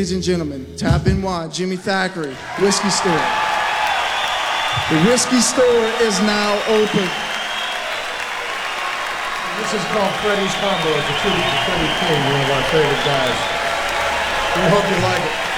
Ladies and gentlemen, Tap and Wine, Jimmy Thackeray, Whiskey Store. The Whiskey Store is now open. This is called Freddie's Combo. It's a tribute to Freddie King, one of our favorite guys. We hope you like it.